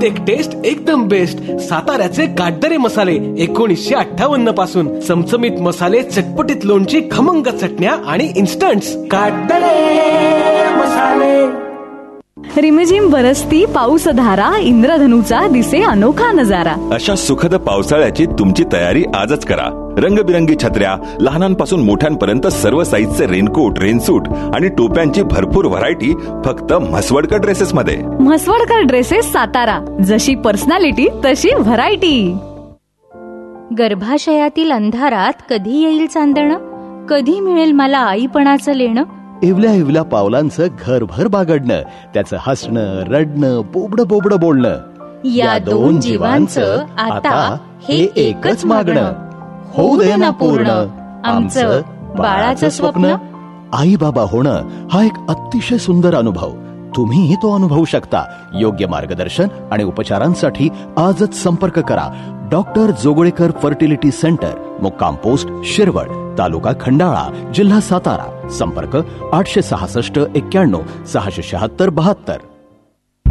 एक टेस्ट एकदम बेस्ट. साताऱ्याचे काटदरे मसाले 1958 पासून. चमचमीत मसाले, चटपटीत लोणची, खमंग चटण्या आणि इन्स्टंट्स. काटदरे मसाले. रिमझिम बरसती पाऊसधारा, इंद्रधनुचा दिसे अनोखा नजारा. अशा सुखद पावसाळ्याची तुमची तयारी आजच करा. रंगबिरंगी छत्र्या, लहानांपासून मोठ्यांपर्यंत सर्व साईजचे रेनकोट, रेनसूट आणि टोप्यांची भरपूर व्हरायटी फक्त म्हसवडकर ड्रेसेस मध्ये. म्हसवडकर ड्रेसेस सातारा. जशी पर्सनॅलिटी तशी व्हरायटी. गर्भाशयातील अंधारात कधी येईल चांदणं, कधी मिळेल मला आईपणाचं लेणं. इवल्या इवल्या पावलांचं घरभर बागडणं, त्याचं हसणं, रडणं, बोबडं बोलणं. या दोन जीवांचं आता हे एकच मागणं. होऊ दे ना पूर्ण आमचं बाळाचं स्वप्न. आई बाबा होणं हा एक अतिशय सुंदर अनुभव. तुम्हीही तो अनुभवू शकता. योग्य मार्गदर्शन आणि उपचारांसाठी आजच संपर्क करा. डॉक्टर जोगळेकर फर्टिलिटी सेंटर, मुक्काम पोस्ट शिरवळ, तालुका खंडाळा, जिल्हा सातारा. संपर्क 866 91 676 72.